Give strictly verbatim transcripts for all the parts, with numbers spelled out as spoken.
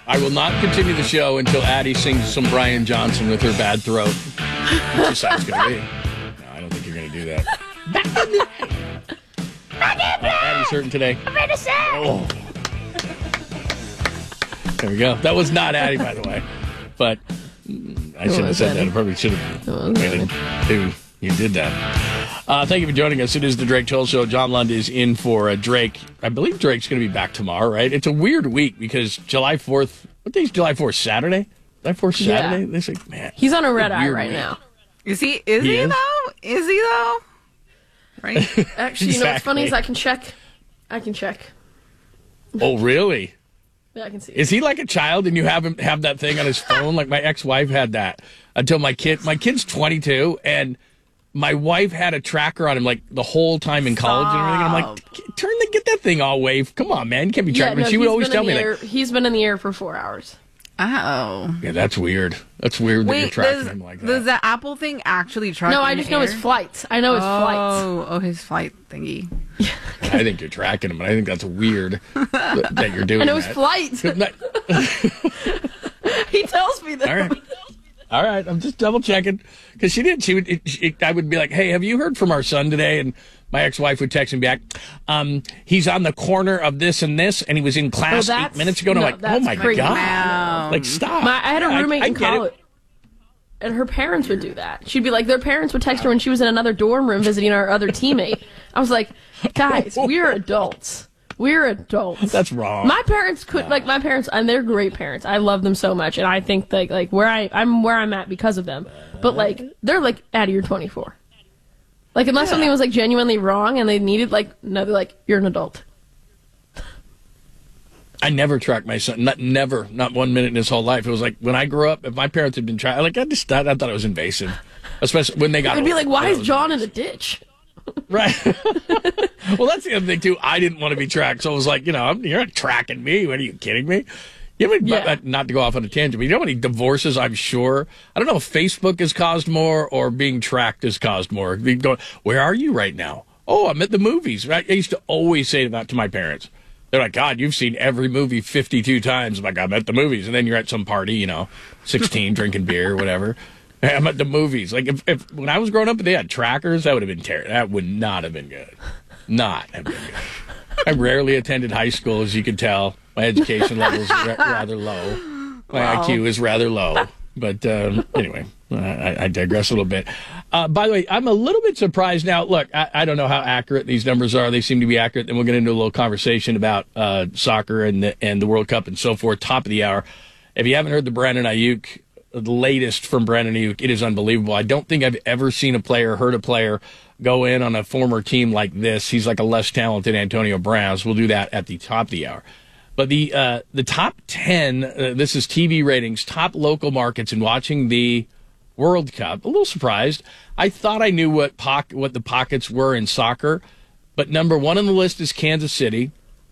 I will not continue the show until Addie sings some Brian Johnson with her bad throat. Which is how it's going to be. No, I don't think you're going to do that. Back in the uh, Addie's hurting today. I'm ready to say. Oh. There we go. That was not Addie, by the way. But I shouldn't have said that. I probably should have waited till you did that. Uh, thank you for joining us. It is the Drake Toll Show. John Lund is in for uh, Drake. I believe Drake's going to be back tomorrow, right? It's a weird week because July fourth, what day is July fourth? Saturday? July fourth, Saturday? Yeah. They say, man. He's on a red eye right week. now. Is he, is he, He is? though? Is he, though? Right? Actually, you know what's funny Exactly. is I can check. I can check. Oh, really? Yeah, I can see. Is he like a child and you have him have that thing on his phone? Like my ex-wife had that until my kid, my kid's twenty-two and my wife had a tracker on him like the whole time in college and everything. And I'm like, turn the, get that thing all wave. Come on, man. You can't be Yeah, tracking. no, she would he's always been tell in me the air, like, he's been in the air for four hours. Oh. yeah, that's weird. That's weird that you're Wait, tracking does, him like that. does the Apple thing actually track No, in I the just know his air? flights. I know his flights. Oh, oh, his flight thingy. I think you're tracking him, but I think that's weird that, that you're doing I know his that. flights. He tells me that. All right. All right, I'm just double checking because she did. She would. It, it, I would be like, "Hey, have you heard from our son today?" And my ex-wife would text me back. Um, he's on the corner of this and this, and he was in class Oh, eight that's- minutes ago. And no, I'm like, "Oh that's my crazy. god!" Wow. Like, stop. My, I had a Yeah, roommate I, I in get it. college, and her parents would do that. She'd be like, their parents would text her when she was in another dorm room visiting our other teammate. I was like, guys, we're adults. We're adults. That's wrong. My parents could like my parents, and they're great parents. I love them so much, and I think like like where I I'm where I'm at because of them. But like they're like, Addie, you're twenty-four. Like unless something was like genuinely wrong and they needed like no, they're like you're an adult. I never tracked my son. Not never. Not one minute in his whole life. It was like when I grew up. If my parents had been trying, like I just I, I thought it was invasive, especially when they got. It'd be like, older. why It is was John in a ditch? Right. Well, that's the other thing, too. I didn't want to be tracked. So I was like, you know, I'm, you're not tracking me. What are you kidding me? You know, Yeah. not to go off on a tangent, but you know how many divorces I'm sure? I don't know if Facebook has caused more or being tracked has caused more. They go, where are you right now? Oh, I'm at the movies. Right? I used to always say that to my parents. They're like, God, you've seen every movie fifty-two times. I'm like, I'm at the movies. And then you're at some party, you know, sixteen, drinking beer or whatever. I'm at the movies. Like, if, if when I was growing up, if they had trackers, that would have been terrible. That would not have been good. Not have been good. I rarely attended high school, as you can tell. My education level is ra- rather low. My Wow. I Q is rather low. But um, anyway, I, I digress a little bit. Uh, by the way, I'm a little bit surprised now. Look, I, I don't know how accurate these numbers are. They seem to be accurate. Then we'll get into a little conversation about uh, soccer and the, and the World Cup and so forth. Top of the hour. If you haven't heard the Brandon Ayuk, the latest from Brandon Ayuk, it is unbelievable. I don't think I've ever seen a player, heard a player go in on a former team like this. He's like a less talented Antonio Brown. So we'll do that at the top of the hour. But the uh, the top ten, uh, this is T V ratings, top local markets in watching the World Cup. A little surprised. I thought I knew what poc- what the pockets were in soccer, but number one on the list is Kansas City.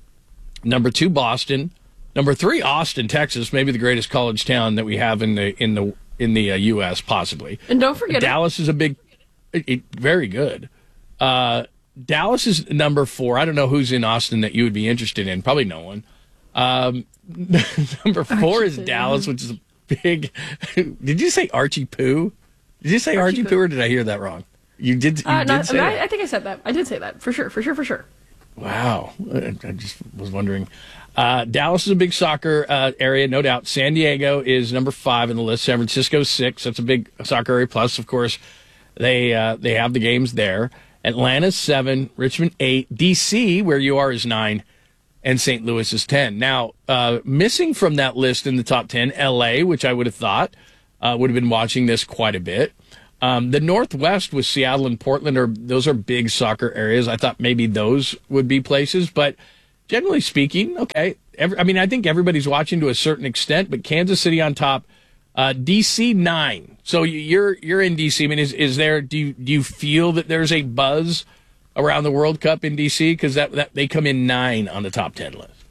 Number two, Boston. Number three, Austin, Texas, maybe the greatest college town that we have in the in the in the uh, U S possibly. And don't forget Dallas is a big, it, it, very good. Uh, Dallas is number four. I don't know who's in Austin that you would be interested in. Probably no one. Um, number four is Dallas, which is a big. Did you say Archie Poo? Did you say Archie, Archie Poo, Poo. or did I hear that wrong? You did. You Uh, did no, say I, that. I think I said that. I did say that for sure, for sure, for sure. Wow. I I just was wondering. Uh, Dallas is a big soccer uh, area, no doubt. San Diego is number five in the list. San Francisco six. That's a big soccer area. Plus, of course, they uh, they have the games there. Atlanta's seven. Richmond eight. D C, where you are, is nine. And Saint Louis is ten. Now, uh, missing from that list in the top ten, L A, which I would have thought uh, would have been watching this quite a bit. Um, the Northwest with Seattle and Portland, are those are big soccer areas. I thought maybe those would be places, but generally speaking, okay. Every, I mean, I think everybody's watching to a certain extent, but Kansas City on top, uh, D C nine. So you're you're in D C. I mean, is is there? Do you, do you feel that there's a buzz around the World Cup in D C? Because that, that they come in nine on the top ten list.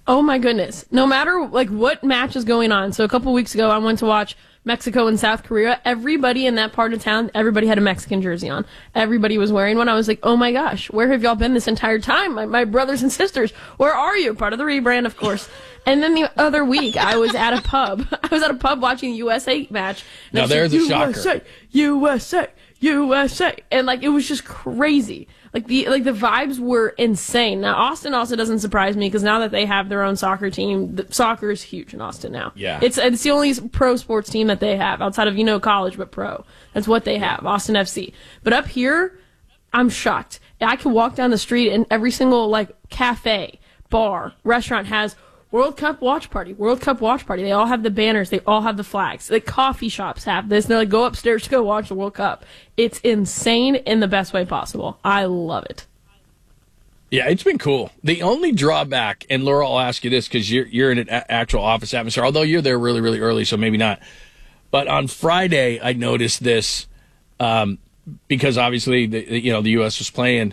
Oh my goodness. No matter like what match is going on. So a couple weeks ago I went to watch Mexico and South Korea. Everybody in that part of town, everybody had a Mexican jersey on. Everybody was wearing one. I was like, oh my gosh, where have y'all been this entire time? My, my brothers and sisters, where are you? Part of the rebrand, of course. And then the other week, I was at a pub. I was at a pub watching the U S A match. Now there's a shocker. U S A, U S A, U S A. And like, it was just crazy. Like the like the vibes were insane. Now Austin also doesn't surprise me because now that they have their own soccer team, the, soccer is huge in Austin now. Yeah, it's it's the only pro sports team that they have outside of you know college, but pro. That's what they have, Austin F C. But up here, I'm shocked. I can walk down the street and every single like cafe, bar, restaurant has World Cup watch party, World Cup watch party. They all have the banners. They all have the flags. The coffee shops have this. They're like, go upstairs to go watch the World Cup. It's insane in the best way possible. I love it. Yeah, it's been cool. The only drawback, and Laura, I'll ask you this because you're you're in an a- actual office atmosphere, although you're there really, really early, so maybe not. But on Friday, I noticed this um, because obviously, the, you know, the U S was playing.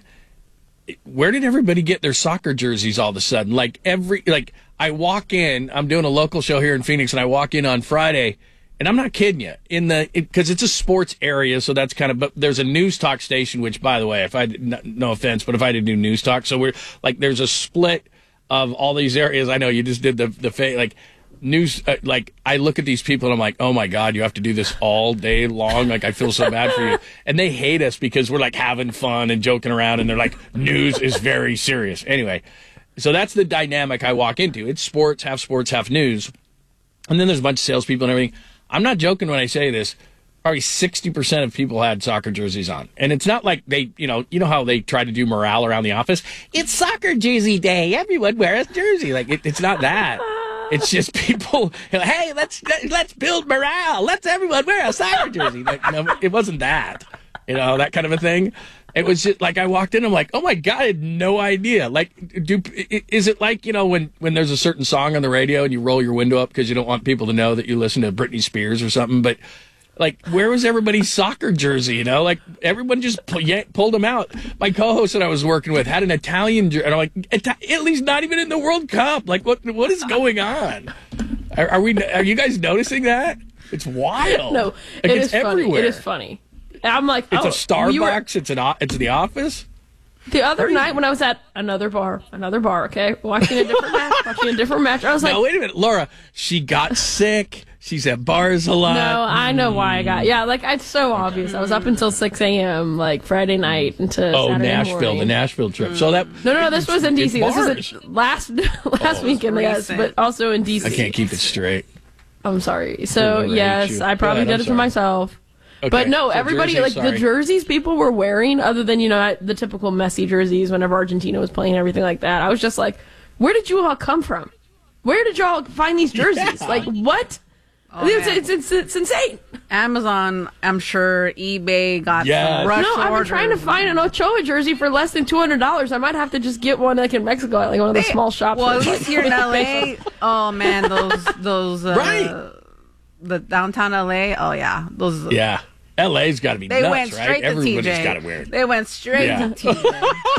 Where did everybody get their soccer jerseys all of a sudden? Like every like. I walk in, I'm doing a local show here in Phoenix, and I walk in on Friday, and I'm not kidding you, in the because it, it's a sports area, so that's kind of, but there's a news talk station, which, by the way, if I, no offense, but if I did do news talk, so we're, like, there's a split of all these areas. I know you just did the, the fa- like, news, uh, like, I look at these people, and I'm like, oh my God, you have to do this all day long? Like, I feel so bad for you. And they hate us because we're, like, having fun and joking around, and they're like, news is very serious. Anyway. So that's the dynamic I walk into. It's sports, half sports, half news. And then there's a bunch of salespeople and everything. I'm not joking when I say this. Probably sixty percent of people had soccer jerseys on. And it's not like they, you know, you know how they try to do morale around the office? It's soccer jersey day. Everyone wear a jersey. Like, it, it's not that. It's just people, hey, let's let's build morale. Let's everyone wear a soccer jersey. Like, no, it wasn't that. You know, that kind of a thing. It was just like I walked in, I'm like, oh my God, I had no idea. Like, do is it like, you know, when, when there's a certain song on the radio and you roll your window up because you don't want people to know that you listen to Britney Spears or something? But, like, where was everybody's soccer jersey, you know? Like, everyone just pull, yeah, pulled them out. My co-host that I was working with had an Italian jersey. And I'm like, Italy's not even in the World Cup. Like, what what is going on? Are, are we? Are you guys noticing that? It's wild. No, like, it it's is funny. everywhere. It is funny. I'm like, it's oh, a Starbucks. we were, it's an. It's the office. The other night when I was at another bar, another bar, okay, watching a different match, watching a different match, I was like, no, wait a minute, Laura. She got sick. She's at bars a lot. No, I know why I got. Yeah, like it's so obvious. I was up until six a.m. like Friday night into oh Saturday Nashville, morning. the Nashville trip. So that no, no, no. This was in D C. This was a, last last Oh, weekend, yes, recent. but also in D C. I can't keep it straight. I'm sorry. So Laura, I hate yes, you. I probably Go ahead, did I'm it to sorry. myself. Okay, But no, so everybody, jersey, like sorry. the jerseys people were wearing, other than, you know, the typical Messi jerseys whenever Argentina was playing and everything like that. I was just like, where did you all come from? Where did y'all find these jerseys? Yeah. Like, what? Oh, it's, man. it's, it's, it's insane. Amazon, I'm sure eBay got Yes. some rush No, I've been orders. trying to find an Ochoa jersey for less than two hundred dollars. I might have to just get one like in Mexico at like one of the They- small shops. Well, at that's, least like, here in L twenty A. pesos. Oh man, those those uh, Right. the downtown L A. Oh yeah, those. Yeah, L A's got to be They nuts, went right? straight to Everybody's T J. got to wear it. They went straight Yeah. to T J.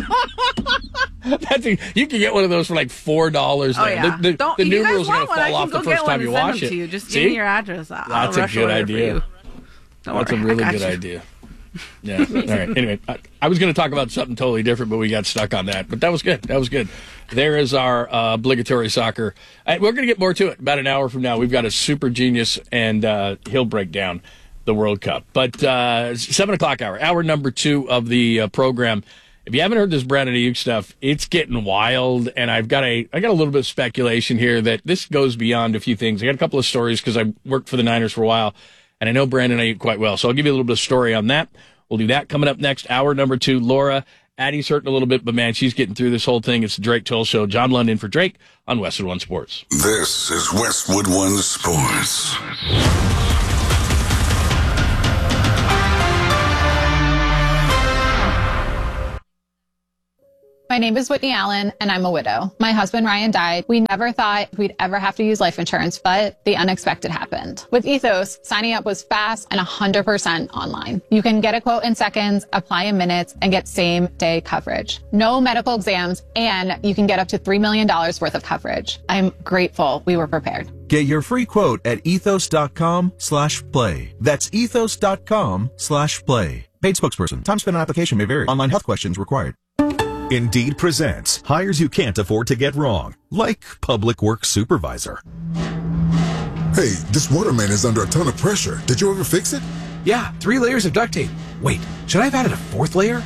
That's a, you can get one of those for like four dollars. Oh yeah. The, the, Don't, the if new you guys rules are going want to one, I fall can off go the get first one time you and send wash them it. to you. Just See? give me your address. I'll That's a rush good order idea. For you. Don't That's a worry, I really got good you. idea. Yeah. All right. Anyway, I, I was going to talk about something totally different, but we got stuck on that. But that was good. That was good. There is our uh, obligatory soccer. Uh, we're going to get more to it about an hour from now. We've got a super genius, and uh, he'll break down the World Cup. But uh, seven o'clock hour, hour number two of the uh, program. If you haven't heard this Brandon Ayuk stuff, it's getting wild, and I've got a I got a little bit of speculation here that this goes beyond a few things. I got a couple of stories because I worked for the Niners for a while, and I know Brandon Ayuk quite well. So I'll give you a little bit of story on that. We'll do that coming up next. Hour number two. Laura, Addie's hurting a little bit, but man, she's getting through this whole thing. It's the Drake Toll Show. John London for Drake on Westwood One Sports. This is Westwood One Sports. My My name is Whitney Allen, and I'm a widow. My husband, Ryan, died. We never thought we'd ever have to use life insurance, but the unexpected happened. With Ethos, signing up was fast and one hundred percent online. You can get a quote in seconds, apply in minutes, and get same-day coverage. No medical exams, and you can get up to three million dollars worth of coverage. I'm grateful we were prepared. Get your free quote at ethos.com slash play. That's ethos.com slash play. Paid spokesperson. Time spent on application may vary. Online health questions required. Indeed presents hires you can't afford to get wrong, like public works supervisor. Hey, this waterman is under a ton of pressure. Did you ever fix it? Yeah, three layers of duct tape. Wait, should I have added a fourth layer?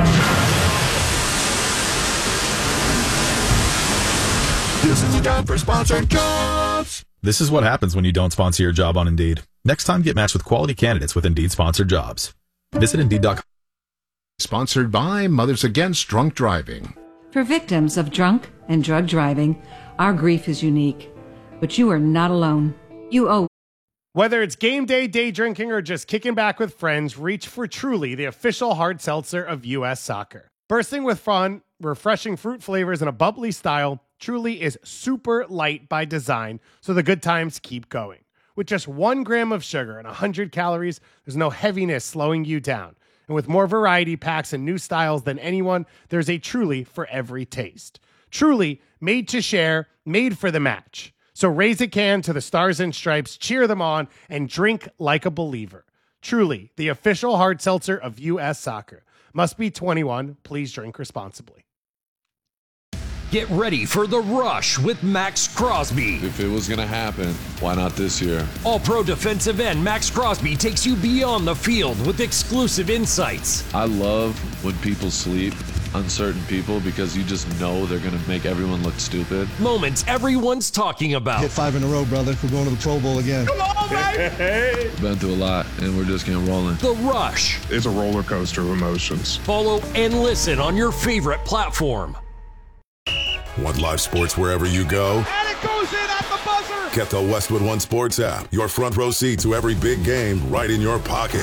This is a job for sponsored jobs. This is what happens when you don't sponsor your job on Indeed. Next time, get matched with quality candidates with Indeed sponsored jobs. Visit Indeed dot com. Sponsored by Mothers Against Drunk Driving. For victims of drunk and drug driving, our grief is unique. But you are not alone. You owe. Whether it's game day, day drinking, or just kicking back with friends, reach for Truly, the official hard seltzer of U S Soccer. Bursting with fun, refreshing fruit flavors, and a bubbly style, Truly is super light by design, so the good times keep going. With just one gram of sugar and one hundred calories, there's no heaviness slowing you down. And with more variety packs and new styles than anyone, there's a Truly for every taste. Truly, made to share, made for the match. So raise a can to the Stars and Stripes, cheer them on, and drink like a believer. Truly, the official hard seltzer of U S Soccer. Must be twenty-one. Please drink responsibly. Get ready for The Rush with Max Crosby. If it was going to happen, why not this year? All-pro defensive end Max Crosby takes you beyond the field with exclusive insights. I love when people sleep, uncertain people, because you just know they're going to make everyone look stupid. Moments everyone's talking about. Hit five in a row, brother. We're going to the Pro Bowl again. Come on, baby! Been through a lot, and we're just getting rolling. The Rush. It's a roller coaster of emotions. Follow and listen on your favorite platform. Want live sports wherever you go? And it goes in at the buzzer! Get the Westwood One Sports app. Your front row seat to every big game right in your pocket.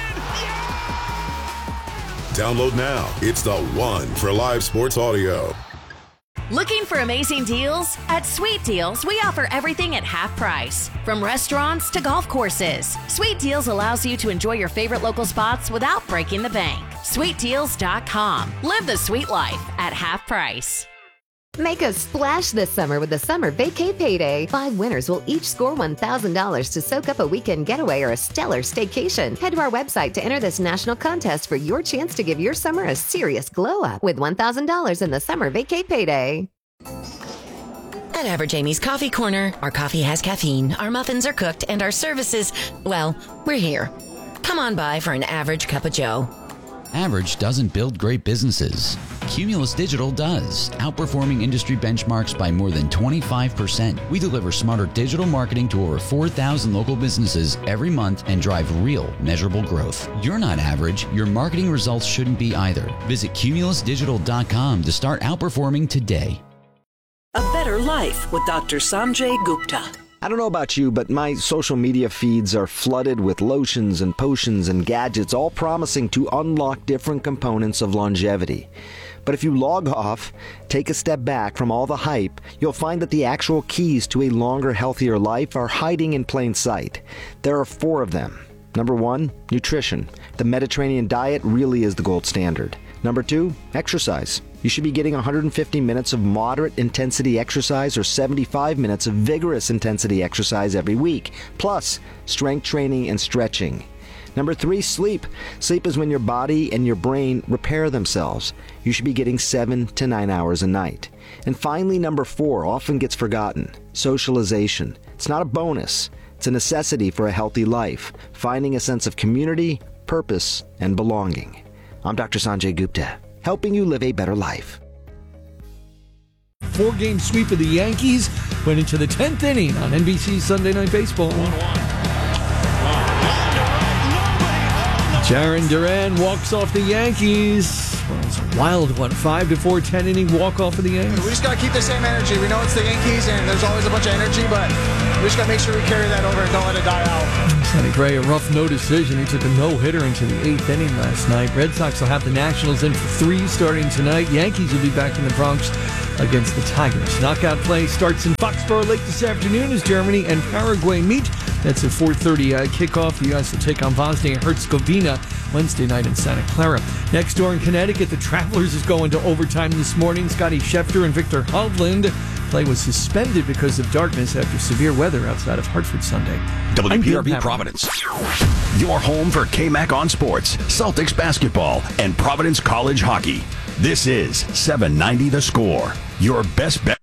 Download now. It's the one for live sports audio. Looking for amazing deals? At Sweet Deals, we offer everything at half price. From restaurants to golf courses, Sweet Deals allows you to enjoy your favorite local spots without breaking the bank. sweet deals dot com. Live the sweet life at half price. Make a splash this summer with the Summer Vacay Payday. Five winners will each score one thousand dollars to soak up a weekend getaway or a stellar staycation. Head to our website to enter this national contest for your chance to give your summer a serious glow-up with one thousand dollars in the Summer Vacay Payday. At Average Amy's Coffee Corner, our coffee has caffeine, our muffins are cooked, and our services, well, we're here. Come on by for an average cup of joe. Average doesn't build great businesses. Cumulus Digital does, outperforming industry benchmarks by more than twenty-five percent. We deliver smarter digital marketing to over four thousand local businesses every month and drive real, measurable growth. You're not average. Your marketing results shouldn't be either. Visit cumulus digital dot com to start outperforming today. A better life with Doctor Sanjay Gupta. I don't know about you, but my social media feeds are flooded with lotions and potions and gadgets, all promising to unlock different components of longevity. But if you log off, take a step back from all the hype, you'll find that the actual keys to a longer, healthier life are hiding in plain sight. There are four of them. Number one, nutrition. The Mediterranean diet really is the gold standard. Number two, exercise. You should be getting one hundred fifty minutes of moderate intensity exercise or seventy-five minutes of vigorous intensity exercise every week, plus strength training and stretching. Number three, sleep. Sleep is when your body and your brain repair themselves. You should be getting seven to nine hours a night. And finally, number four, often gets forgotten, socialization. It's not a bonus. It's a necessity for a healthy life, finding a sense of community, purpose, and belonging. I'm Doctor Sanjay Gupta, helping you live a better life. Four-game sweep of the Yankees went into the tenth inning on N B C Sunday Night Baseball. Jaron Duran walks off the Yankees. Well, it's a wild one. Five to four, ten inning walk off for the Yanks. We just got to keep the same energy. We know it's the Yankees, and there's always a bunch of energy, but we just got to make sure we carry that over and don't let it die out. Sonny Gray, a rough no decision. He took a no-hitter into the eighth inning last night. Red Sox will have the Nationals in for three starting tonight. Yankees will be back in the Bronx against the Tigers. Knockout play starts in Foxborough Lake this afternoon as Germany and Paraguay meet. That's a four thirty uh, kickoff. The U S will take on Bosnia and Herzegovina Wednesday night in Santa Clara. Next door in Connecticut, the Travelers is going to overtime this morning. Scotty Schefter and Victor Hovland. Play was suspended because of darkness after severe weather outside of Hartford Sunday. W P R B Providence. Your home for K-Mac on sports, Celtics basketball, and Providence College hockey. This is seven ninety The Score. Your best bet